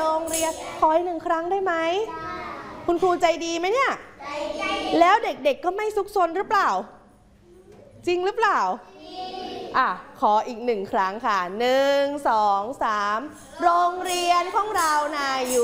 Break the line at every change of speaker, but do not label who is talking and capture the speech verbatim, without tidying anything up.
รงเรียนขออีกหนึ่งครั้งได้ไหมคุณครูใจดีไหมเนี่ยแล้วเด็กๆก็ไม่ซุกซนหรือเปล่าจริงหรือเปล่าอ่ะขออีกหนึ่งครั้งค่ะหนึ่งสองสามโรงเรียนของเราน่าอยู่